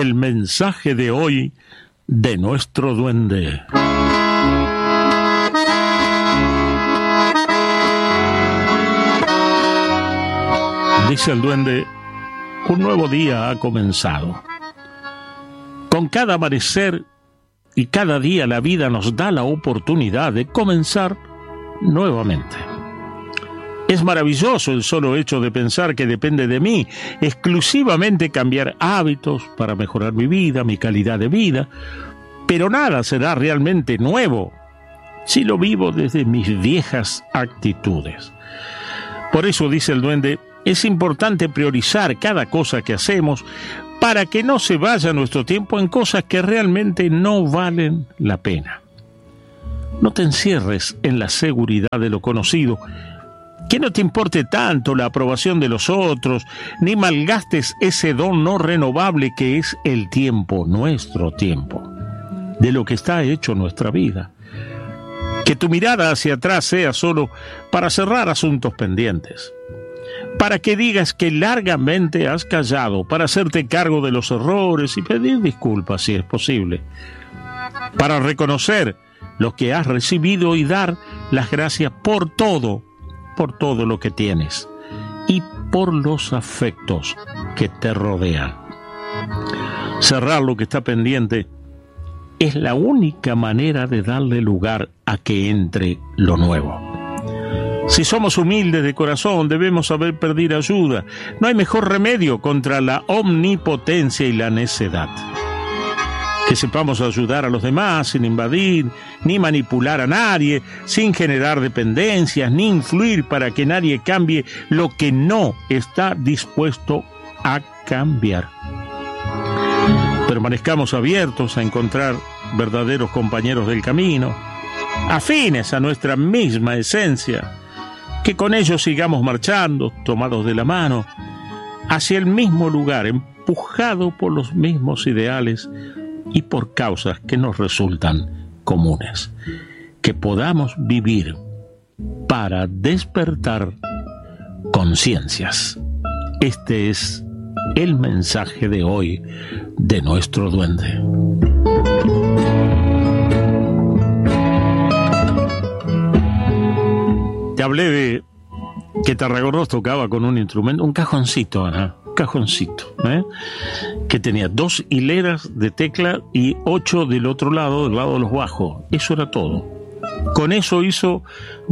el mensaje de hoy de nuestro duende. Dice el duende: un nuevo día ha comenzado. Con cada amanecer y cada día la vida nos da la oportunidad de comenzar nuevamente. Es maravilloso el solo hecho de pensar que depende de mí exclusivamente cambiar hábitos para mejorar mi vida, mi calidad de vida, pero nada será realmente nuevo si lo vivo desde mis viejas actitudes. Por eso, dice el duende, es importante priorizar cada cosa que hacemos para que no se vaya nuestro tiempo en cosas que realmente no valen la pena. No te encierres en la seguridad de lo conocido, que no te importe tanto la aprobación de los otros, ni malgastes ese don no renovable que es el tiempo, nuestro tiempo, de lo que está hecho nuestra vida. Que tu mirada hacia atrás sea solo para cerrar asuntos pendientes, para que digas que largamente has callado, para hacerte cargo de los errores y pedir disculpas si es posible, para reconocer lo que has recibido y dar las gracias por todo lo que tienes y por los afectos que te rodean. Cerrar lo que está pendiente es la única manera de darle lugar a que entre lo nuevo. Si somos humildes de corazón, debemos saber pedir ayuda. No hay mejor remedio contra la omnipotencia y la necedad. Que sepamos ayudar a los demás sin invadir, ni manipular a nadie, sin generar dependencias, ni influir para que nadie cambie lo que no está dispuesto a cambiar. Permanezcamos abiertos a encontrar verdaderos compañeros del camino, afines a nuestra misma esencia, que con ellos sigamos marchando, tomados de la mano, hacia el mismo lugar, empujado por los mismos ideales y por causas que nos resultan comunes. Que podamos vivir para despertar conciencias. Este es el mensaje de hoy de nuestro duende. Te hablé de que Tarragorros tocaba con un instrumento, un cajoncito, Ana. Cajoncito, que tenía 2 hileras de tecla y 8 del otro lado, del lado de los bajos. Eso era todo. Con eso hizo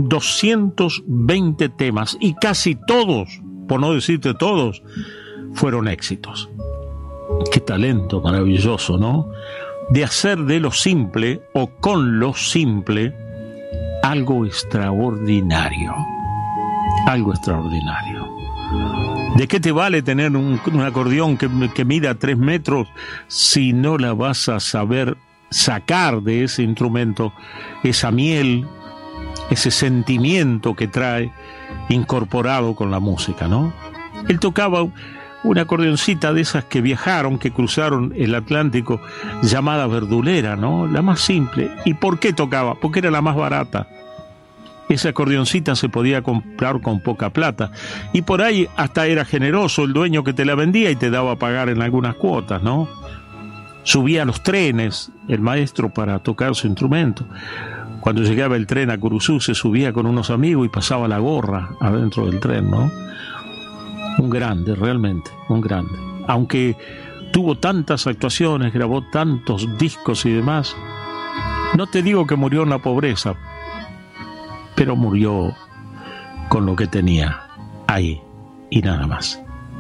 220 temas y casi todos, por no decirte todos, fueron éxitos. Qué talento maravilloso, ¿no? De hacer de lo simple o con lo simple algo extraordinario. Algo extraordinario. ¿De qué te vale tener un acordeón que mida 3 metros si no la vas a saber sacar de ese instrumento esa miel, ese sentimiento que trae incorporado con la música, ¿no? Él tocaba una acordeoncita de esas que viajaron, que cruzaron el Atlántico, llamada verdulera, ¿no? La más simple. ¿Y por qué tocaba? Porque era la más barata. Esa acordeoncita se podía comprar con poca plata. Y por ahí hasta era generoso el dueño que te la vendía y te daba a pagar en algunas cuotas, ¿no? Subía a los trenes el maestro para tocar su instrumento. Cuando llegaba el tren a Curuzú se subía con unos amigos y pasaba la gorra adentro del tren, ¿no? Un grande, realmente, un grande. Aunque tuvo tantas actuaciones, grabó tantos discos y demás, no te digo que murió en la pobreza, pero murió con lo que tenía ahí, y nada más,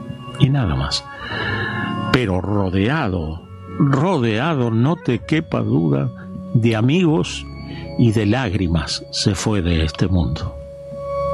pero rodeado, no te quepa duda, de amigos y de lágrimas se fue de este mundo.